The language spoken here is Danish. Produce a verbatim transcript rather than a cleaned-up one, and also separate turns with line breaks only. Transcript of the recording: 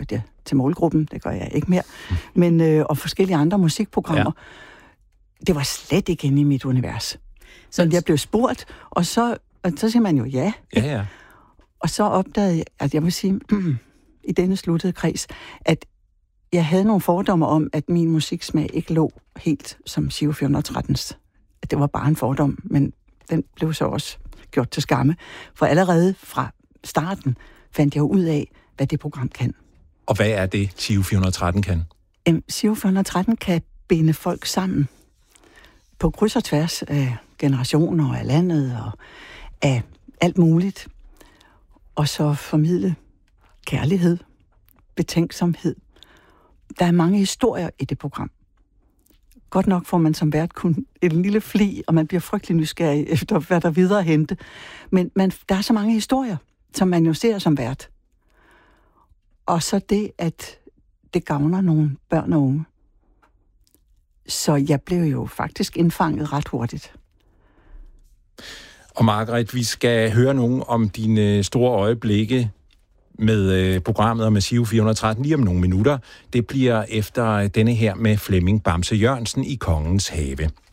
hørte jeg til målgruppen, det gør jeg ikke mere, mm. men, øh, og forskellige andre musikprogrammer. Ja. Det var slet ikke inde i mit univers. Så men jeg blev spurgt, og så, og så siger man jo ja.
Ja, ja.
Og så opdagede jeg, at jeg vil sige, i denne sluttede kreds, at jeg havde nogle fordomme om, at min musiksmag ikke lå helt som Giro fire hundrede og trettens. At det var bare en fordom, men den blev så også gjort til skamme. For allerede fra starten fandt jeg ud af, hvad det program kan.
Og hvad er det, Giro fire hundrede og tretten kan?
Um, Giro fire hundrede og tretten kan binde folk sammen på kryds og tværs af generationer og af landet og af alt muligt. Og så formidle kærlighed, betænksomhed. Der er mange historier i det program. Godt nok får man som vært kun en lille fli, og man bliver frygtelig nysgerrig efter, hvad der videre hente. Men man, der er så mange historier, som man jo ser som vært. Og så det, at det gavner nogle børn og unge. Så jeg blev jo faktisk indfanget ret hurtigt.
Og Margaret, vi skal høre nogle om dine store øjeblikke med øh, programmet og med Giro fire hundrede og tretten lige om nogle minutter. Det bliver efter denne her med Flemming Bamse Jørgensen i Kongens Have.